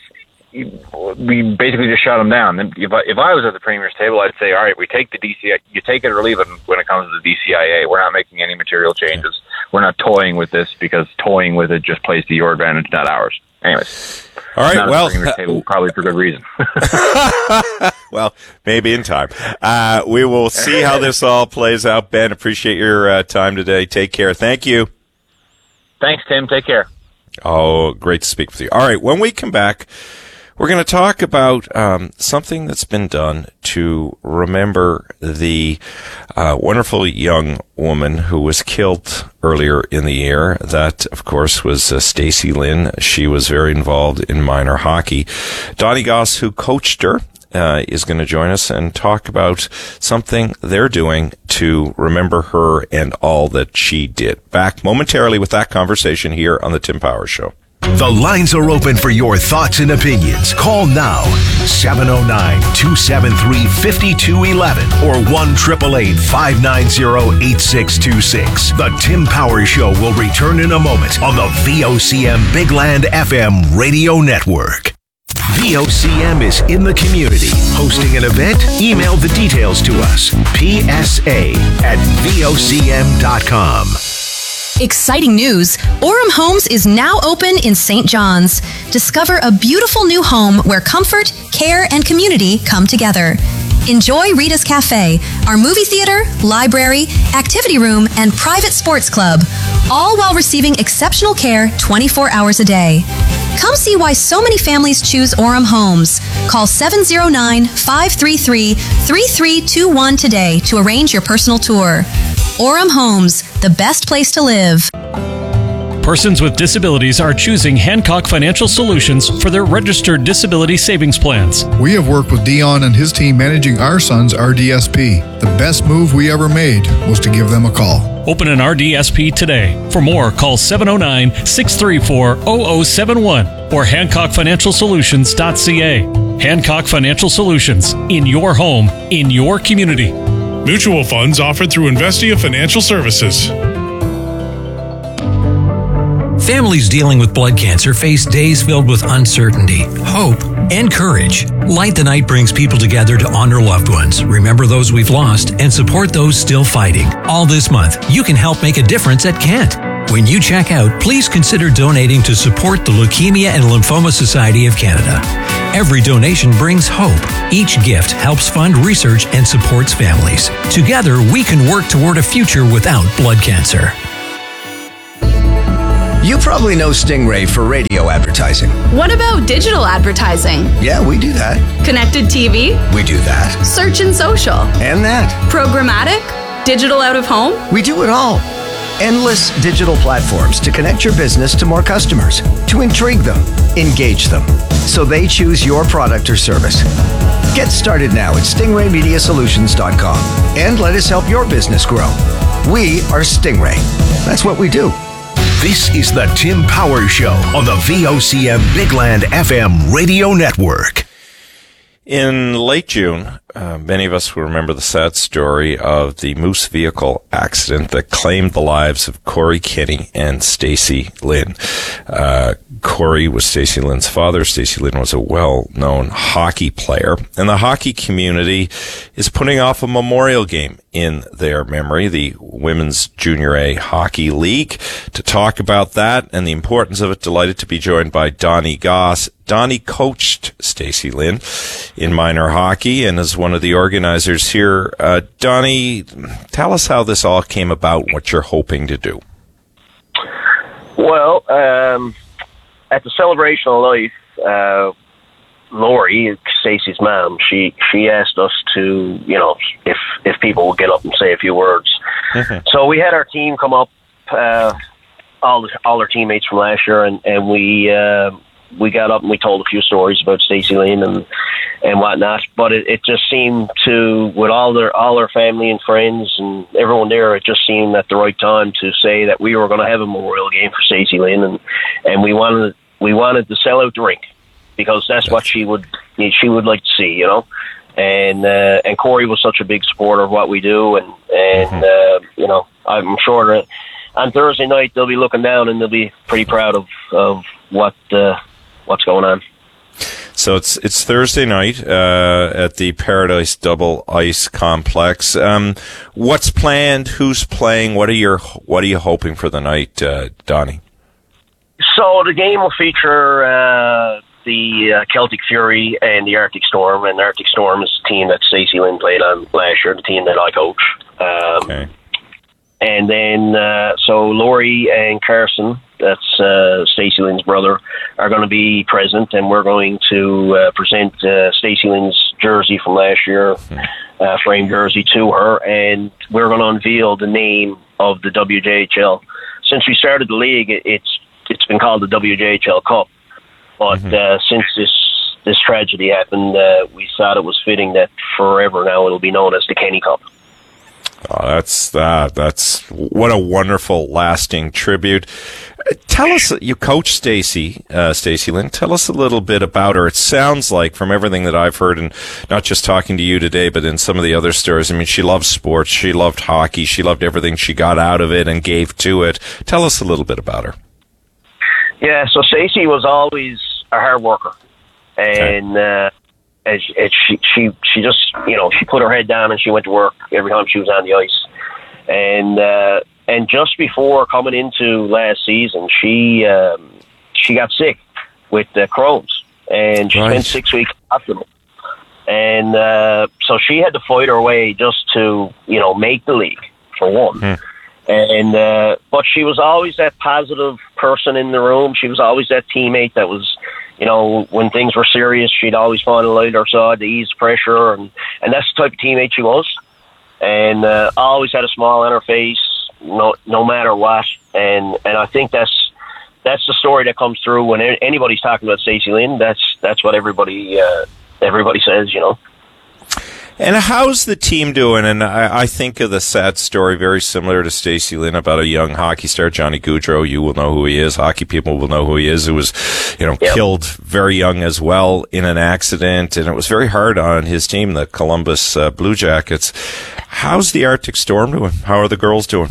we basically just shut them down. If I, if I was at the Premier's table, I'd say, all right, we take the D C I A, you take it or leave it when it comes to the D C I A. We're not making any material changes. We're not toying with this because toying with it just plays to your advantage, not ours. Anyways. All right, not well, at the Premier's table, probably for good reason. Well, maybe in time. Uh, we will see how this all plays out. Ben, appreciate your uh, time today. Take care. Thank you. Thanks, Tim. Take care. Oh, great to speak with you. All right, when we come back, we're going to talk about um, something that's been done to remember the uh, wonderful young woman who was killed earlier in the year. That, of course, was uh, Stacey Lynn. She was very involved in minor hockey. Donnie Goss, who coached her, uh, is going to join us and talk about something they're doing to remember her and all that she did. Back momentarily with that conversation here on the Tim Powers Show. The lines are open for your thoughts and opinions. Call now, seven oh nine, two seven three, five two one one or one eight eight eight, five nine zero, eight six two six. The Tim Powers Show will return in a moment on the V O C M Big Land F M radio network. V O C M is in the community. Hosting an event? Email the details to us. P S A at V O C M dot com. Exciting news! Orem Homes is now open in Saint John's. Discover a beautiful new home where comfort, care, and community come together. Enjoy Rita's Cafe, our movie theater, library, activity room, and private sports club, all while receiving exceptional care twenty-four hours a day. Come see why so many families choose Orem Homes. Call seven oh nine, five three three, three three two one today to arrange your personal tour. Orem Homes, the best place to live. Persons with disabilities are choosing Hancock Financial Solutions for their registered disability savings plans. We have worked with Dion and his team managing our son's R D S P. The best move we ever made was to give them a call. Open an R D S P today. For more, call seven oh nine, six three four, oh oh seven one or hancock financial solutions dot c a. Hancock Financial Solutions. In your home, in your community. Mutual funds offered through Investia Financial Services. Families dealing with blood cancer face days filled with uncertainty, hope, and courage. Light the Night brings people together to honor loved ones, remember those we've lost, and support those still fighting. All this month, you can help make a difference at Kent. When you check out, please consider donating to support the Leukemia and Lymphoma Society of Canada. Every donation brings hope. Each gift helps fund research and supports families. Together, we can work toward a future without blood cancer. You probably know Stingray for radio advertising. What about digital advertising? Yeah, we do that. Connected T V? We do that. Search and social? And that. Programmatic? Digital out of home? We do it all. Endless digital platforms to connect your business to more customers, to intrigue them, engage them, so they choose your product or service. Get started now at stingray media solutions dot com and let us help your business grow. We are Stingray. That's what we do. This is the Tim Powers Show on the V O C M Bigland F M radio network. In late June, uh, many of us will remember the sad story of the Moose vehicle accident that claimed the lives of Corey Kinney and Stacy Lynn. Uh, Corey was Stacy Lynn's father. Stacy Lynn was a well-known hockey player. And the hockey community is putting off a memorial game in their memory, the Women's Junior A Hockey League. To talk about that and the importance of it, delighted to be joined by Donnie Goss. Donnie coached Stacy Lynn in minor hockey and is one of the organizers here. Uh, Donnie, tell us how this all came about and what you're hoping to do. Well, um, at the Celebration of Life, uh, Lori, Stacy's mom, she, she asked us to, you know, if, if people would get up and say a few words. Mm-hmm. So we had our team come up, uh, all the, all our teammates from last year, and, and we, uh, we got up and we told a few stories about Stacy Lynn and, and whatnot, but it, it just seemed to, with all their, all their family and friends and everyone there, it just seemed at the right time to say that we were going to have a memorial game for Stacy Lynn, and, and we wanted, we wanted to sell out the rink because that's what she would, she would like to see, you know? And, uh, and Corey was such a big supporter of what we do. And, and, uh, you know, I'm sure that on Thursday night, they'll be looking down and they'll be pretty proud of, of what, uh, what's going on. So it's it's Thursday night uh, at the Paradise Double Ice Complex. Um, what's planned? Who's playing? What are your What are you hoping for the night, uh, Donnie? So the game will feature uh, the uh, Celtic Fury and the Arctic Storm, and the Arctic Storm is the team that Stacy Lynn played on last year, the team that I coach. Um, okay. And then uh, so Lori and Carson, that's uh, Stacy Lynn's brother, are going to be present, and we're going to uh, present uh, Stacy Lynn's jersey from last year, uh, framed jersey, to her, and we're going to unveil the name of the W J H L. Since we started the league, it, it's it's been called the W J H L Cup, but mm-hmm. uh, since this this tragedy happened, uh, we thought it was fitting that forever now it'll be known as the Kenny Cup. Oh, that's that. That's what a wonderful, lasting tribute. Tell us, you coach Stacy, uh, Stacy Lynn. Tell us a little bit about her. It sounds like, from everything that I've heard, and not just talking to you today, but in some of the other stories, I mean, she loved sports. She loved hockey. She loved everything she got out of it and gave to it. Tell us a little bit about her. Yeah, so Stacy was always a hard worker, and. Okay. Uh, And she, she, she, she just, you know, she put her head down and she went to work every time she was on the ice. And, uh, and just before coming into last season, she, um, she got sick with uh, Crohn's, and she right. spent six weeks in the hospital. And, uh, so she had to fight her way just to, you know, make the league, for one. Hmm. And, uh, but she was always that positive person in the room. She was always that teammate that was, you know, when things were serious, she'd always find a light or side to ease pressure, and, and that's the type of teammate she was. And uh, always had a smile on her face, no no matter what. And and I think that's that's the story that comes through when anybody's talking about Stacey Lynn. That's that's what everybody uh, everybody says, you know. And how's the team doing? And I, I think of the sad story very similar to Stacey Lynn about a young hockey star, Johnny Gaudreau. You will know who he is. Hockey people will know who he is. Who was, you know, yep. killed very young as well in an accident, and it was very hard on his team, the Columbus uh, Blue Jackets. How's the Arctic Storm doing? How are the girls doing?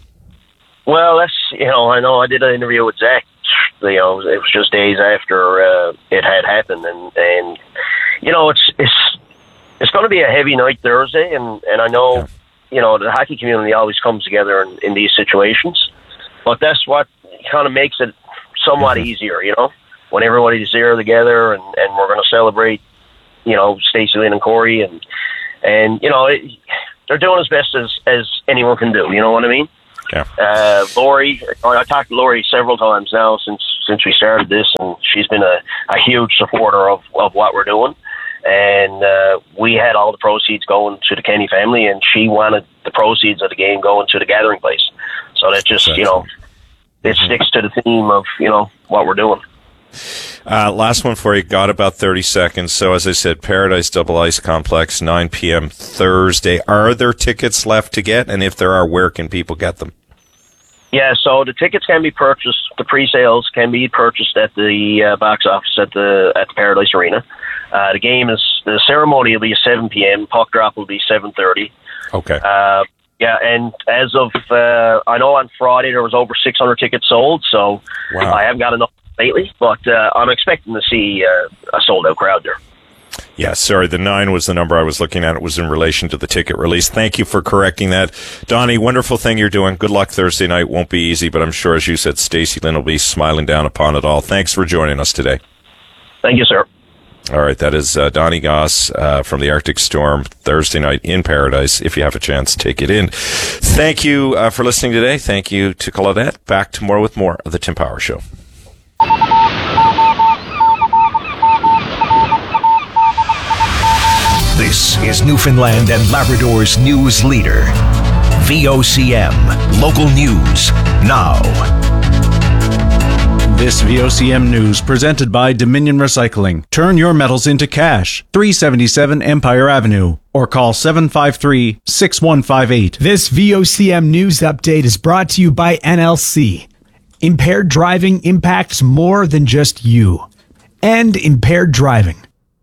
Well, that's, you know, I know I did an interview with Zach. You know, it was just days after uh, it had happened, and and you know, it's it's. It's going to be a heavy night Thursday, and, and I know, yeah. you know, the hockey community always comes together in, in these situations, but that's what kind of makes it somewhat mm-hmm. easier, you know, when everybody's there together, and, and we're going to celebrate, you know, Stacey Lynn and Corey, and, and you know, it, they're doing as best as, as anyone can do, you know what I mean? Yeah. Uh, Lori, I talked to Lori several times now since since we started this, and she's been a, a huge supporter of, of what we're doing. And uh, we had all the proceeds going to the Kenny family, and she wanted the proceeds of the game going to the gathering place. So that just, you know, it sticks to the theme of, you know, what we're doing. Uh, last one for you. Got about thirty seconds. So as I said, Paradise Double Ice Complex, nine p.m. Thursday. Are there tickets left to get? And if there are, where can people get them? Yeah, so the tickets can be purchased. The pre-sales can be purchased at the uh, box office at the at the Paradise Arena. Uh, the game is the ceremony will be at seven p.m. Puck drop will be seven thirty. Okay. Uh, yeah, and as of uh, I know on Friday there was over six hundred tickets sold. So wow. I haven't got enough lately, but uh, I'm expecting to see uh, a sold out crowd there. Yeah, sorry, the nine was the number I was looking at. It was in relation to the ticket release. Thank you for correcting that. Donnie, wonderful thing you're doing. Good luck Thursday night. Won't be easy, but I'm sure, as you said, Stacey Lynn will be smiling down upon it all. Thanks for joining us today. Thank you, sir. All right, that is uh, Donnie Goss uh, from the Arctic Storm, Thursday night in Paradise. If you have a chance, take it in. Thank you uh, for listening today. Thank you to Claudette. Back tomorrow with more of the Tim Power Show. This is Newfoundland and Labrador's news leader. V O C M, local news, now. This V O C M news presented by Dominion Recycling. Turn your metals into cash. three seventy-seven Empire Avenue. Or call seven five three, six one five eight. This V O C M news update is brought to you by N L C. Impaired driving impacts more than just you. And impaired driving.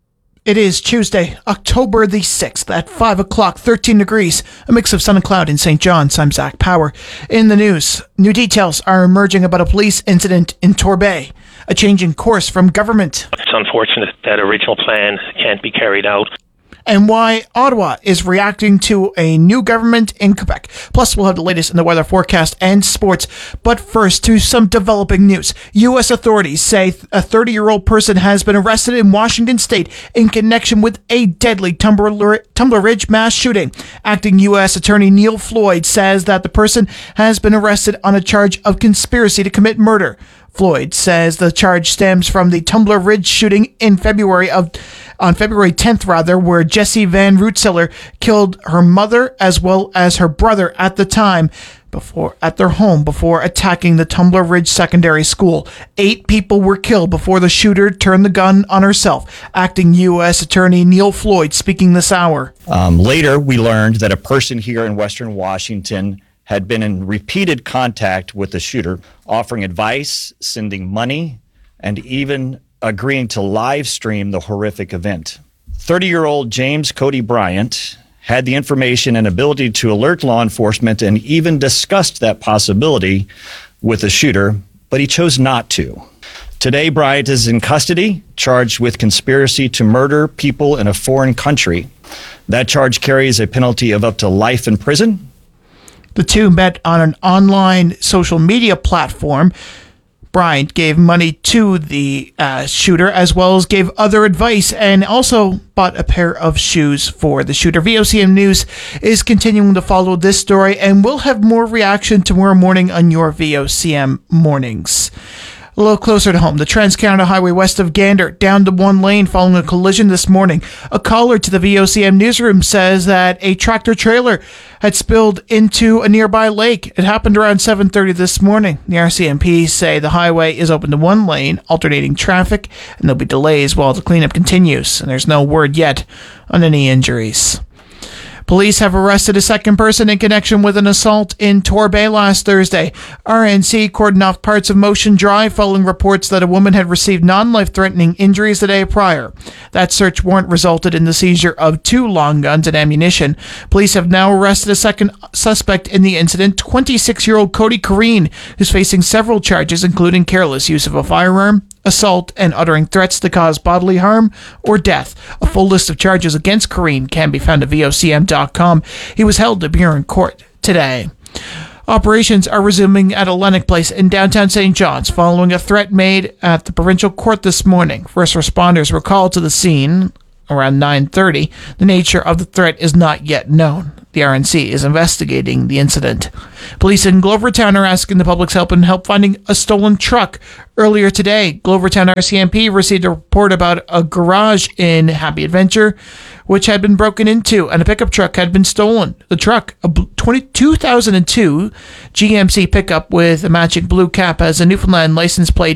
It is Tuesday, October the sixth at five o'clock, thirteen degrees, a mix of sun and cloud in Saint John's. I'm Zach Power. In the news, new details are emerging about a police incident in Torbay, a change in course from government. It's unfortunate that original plan can't be carried out. And why Ottawa is reacting to a new government in Quebec. Plus, we'll have the latest in the weather forecast and sports. But first, to some developing news. U S authorities say a thirty-year-old person has been arrested in Washington state in connection with a deadly Tumbler, Tumbler Ridge mass shooting. Acting U S Attorney Neil Floyd says that the person has been arrested on a charge of conspiracy to commit murder. Floyd says the charge stems from the Tumbler Ridge shooting in February of, on February tenth rather, where Jessie Van Rootselaar killed her mother as well as her brother at the time before at their home before attacking the Tumbler Ridge Secondary School. Eight people were killed before the shooter turned the gun on herself. Acting U S Attorney Neil Floyd speaking this hour. Um, later, we learned that a person here in Western Washington had been in repeated contact with the shooter, offering advice, sending money, and even agreeing to live stream the horrific event. thirty-year-old James Cody Bryant had the information and ability to alert law enforcement and even discussed that possibility with the shooter, but he chose not to. Today, Bryant is in custody, charged with conspiracy to murder people in a foreign country. That charge carries a penalty of up to life in prison. The two met on an online social media platform. Bryant gave money to the uh, shooter as well as gave other advice and also bought a pair of shoes for the shooter. V O C M News is continuing to follow this story and we'll have more reaction tomorrow morning on your V O C M mornings. A little closer to home, the Trans-Canada Highway west of Gander, down to one lane following a collision this morning. A caller to the V O C M newsroom says that a tractor-trailer had spilled into a nearby lake. It happened around seven thirty this morning. The R C M P say the highway is open to one lane, alternating traffic, and there'll be delays while the cleanup continues. And there's no word yet on any injuries. Police have arrested a second person in connection with an assault in Torbay last Thursday. R N C cordoned off parts of Motion Drive following reports that a woman had received non-life-threatening injuries the day prior. That search warrant resulted in the seizure of two long guns and ammunition. Police have now arrested a second suspect in the incident, twenty-six-year-old Cody Kareen, who's facing several charges, including careless use of a firearm, assault, and uttering threats to cause bodily harm or death. A full list of charges against Kareen can be found at V O C M dot com. He was held to appear in court today. Operations are resuming at Atlantic Place in downtown Saint John's following a threat made at the provincial court this morning. First responders were called to the scene around nine thirty. The nature of the threat is not yet known. The R N C is investigating the incident. Police in Glovertown are asking the public's help in help finding a stolen truck. Earlier today, Glovertown R C M P received a report about a garage in Happy Adventure, which had been broken into, and a pickup truck had been stolen. The truck, a two thousand two G M C pickup with a matching blue cap, has a Newfoundland license plate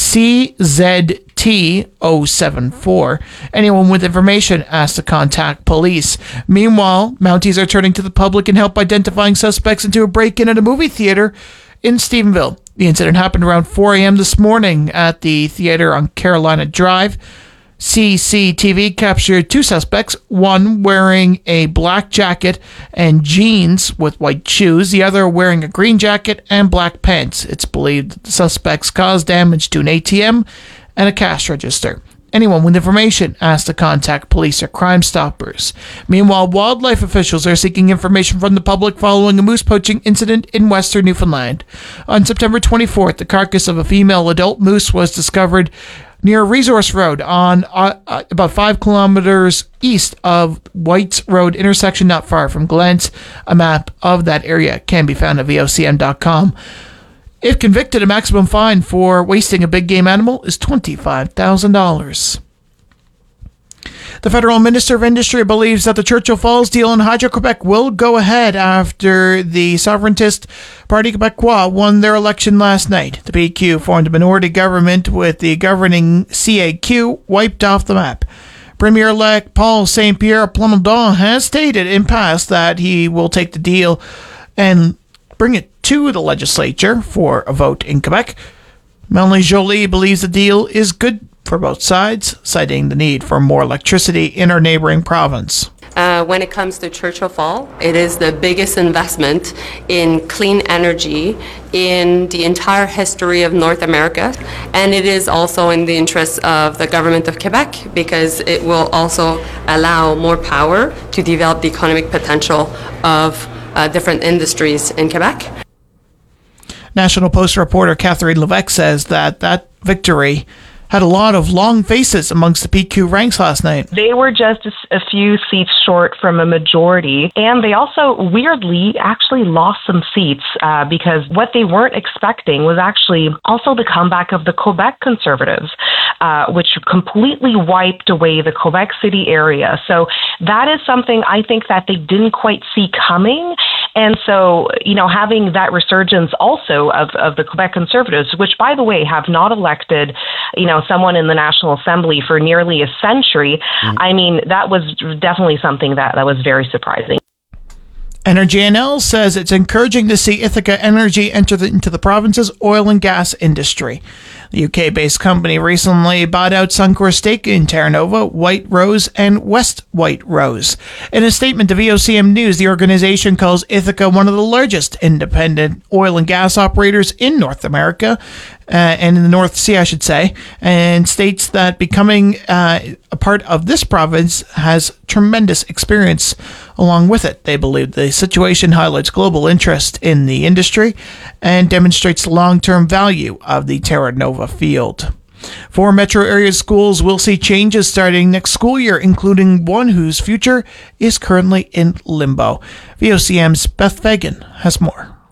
C Z T zero seven four. Anyone with information asked to contact police. Meanwhile, Mounties are turning to the public in help identifying suspects into a break-in at a movie theater in Stephenville. The incident happened around four a.m. this morning at the theater on Carolina Drive. C C T V captured two suspects, one wearing a black jacket and jeans with white shoes, the other wearing a green jacket and black pants. It's believed that the suspects caused damage to an A T M and a cash register. Anyone with information asked to contact police or Crime Stoppers. Meanwhile, wildlife officials are seeking information from the public following a moose poaching incident in western Newfoundland. On September twenty-fourth, the carcass of a female adult moose was discovered near Resource Road on uh, uh, about five kilometers east of Whites Road intersection, not far from Glens. A map of that area can be found at V O C M dot com. If convicted, a maximum fine for wasting a big game animal is twenty-five thousand dollars. The Federal Minister of Industry believes that the Churchill Falls deal in Hydro-Quebec will go ahead after the Sovereigntist Parti Québécois won their election last night. The P Q formed a minority government with the governing C A Q wiped off the map. Premier-elect Paul Saint-Pierre Plamondon has stated in past that he will take the deal and bring it to the legislature for a vote in Quebec. Melanie Joly believes the deal is good for both sides, citing the need for more electricity in our neighboring province. Uh, when it comes to Churchill Fall, it is the biggest investment in clean energy in the entire history of North America, and it is also in the interest of the government of Quebec because it will also allow more power to develop the economic potential of uh, different industries in Quebec. National Post reporter Catherine Levesque says that that victory had a lot of long faces amongst the P Q ranks last night. They were just a, a few seats short from a majority, and they also weirdly actually lost some seats uh, because what they weren't expecting was actually also the comeback of the Quebec Conservatives, uh, which completely wiped away the Quebec City area. So that is something I think that they didn't quite see coming. And so, you know, having that resurgence also of, of the Quebec Conservatives, which, by the way, have not elected, you know, someone in the National Assembly for nearly a century, mm-hmm. I mean, that was definitely something that, that was very surprising. Energy N L says it's encouraging to see Ithaca Energy enter the, into the province's oil and gas industry. The U K-based company recently bought out Suncor's stake in Terra Nova, White Rose, and West White Rose. In a statement to V O C M News, the organization calls Ithaca one of the largest independent oil and gas operators in North America, uh, and in the North Sea, I should say, and states that becoming uh, a part of this province has tremendous experience along with it. They believe the situation highlights global interest in the industry and demonstrates the long-term value of the Terra Nova field. Four metro area schools will see changes starting next school year, including one whose future is currently in limbo. V O C M's Beth Fagan has more.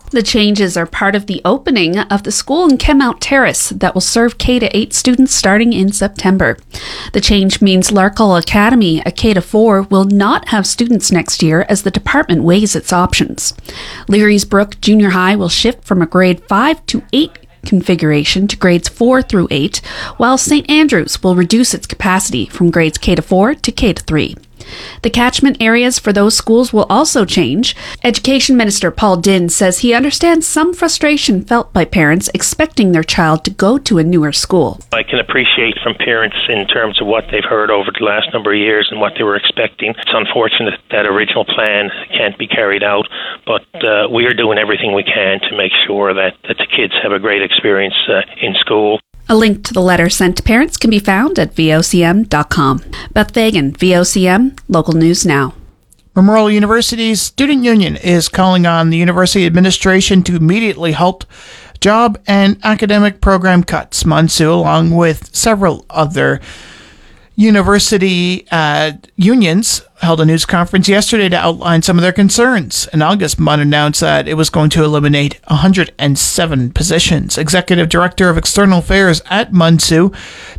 The changes are part of the opening of the school in Kenmount Terrace that will serve K to eight students starting in September. The change means Larkall Academy, a K to four, will not have students next year as the department weighs its options. Leary's Brook Junior High will shift from a grade five to eight configuration to grades four through eight, while Saint Andrews will reduce its capacity from grades K to four to K to three. The catchment areas for those schools will also change. Education Minister Paul Dinn says he understands some frustration felt by parents expecting their child to go to a newer school. I can appreciate from parents in terms of what they've heard over the last number of years and what they were expecting. It's unfortunate that original plan can't be carried out, but uh, we are doing everything we can to make sure that, that the kids have a great experience uh, in school. A link to the letter sent to parents can be found at V O C M dot com. Beth Fagan, V O C M, Local News Now. Memorial University's student union is calling on the university administration to immediately halt job and academic program cuts. Munsu, along with several other university uh, unions, held a news conference yesterday to outline some of their concerns. In August, M U N announced that it was going to eliminate one hundred seven positions. Executive Director of External Affairs at Munsu,